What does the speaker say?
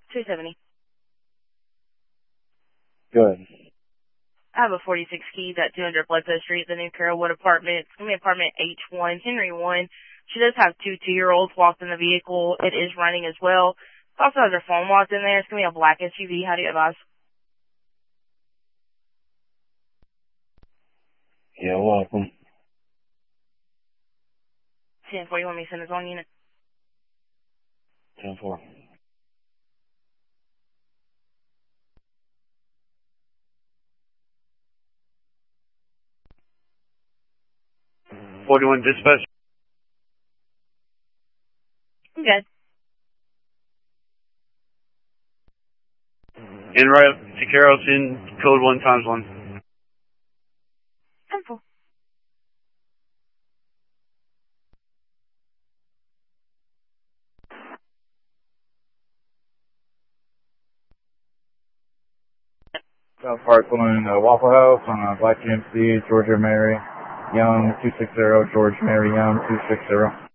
270. Good. I have a 46 keys at 200 Bledsoe Street, the New Carrollwood apartment. It's going to be apartment H1, Henry 1. She does have two 2-year-olds walked in the vehicle. It is running as well. It also has her phone locked in there. It's going to be a black SUV. How do you advise? Yeah, welcome. 10-4, you want me to send his own unit? 10-4. Forty-one dispatch. I'm good. En route to Carrollton, code 1x1. 10-4. South Park Saloon, Waffle House on Black GMC, Georgia Mary Young 260, George Mary Young 260.